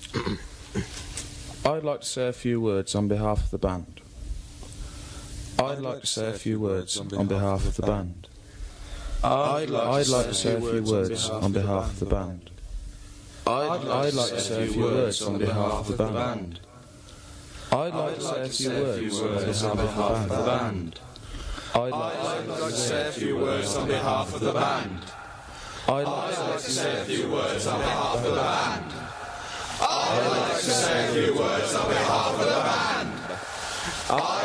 I'd like to say a few words on behalf of the band. I'd like to say a few words on behalf of the band. I'd like to say a few words on behalf of the band. I'd like to say a few words on behalf of the band. I'd like to say a few words on behalf of the band. I'd like to say a few words on behalf of the band. I'd like to say a few words on behalf of the band. I'd like to say a few words on behalf of the band.